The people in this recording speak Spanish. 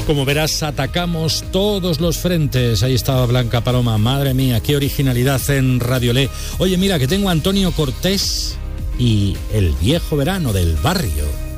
Como verás, atacamos todos los frentes. Ahí estaba Blanca Paloma. Madre mía, qué originalidad en Radiolé. Oye, mira, que tengo a Antonio Cortés y el viejo verano del barrio.